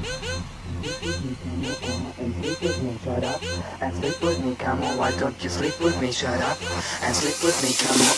And sleep with me, shut up. And sleep with me, come on, why don't you sleep with me, shut up. And sleep with me, come on.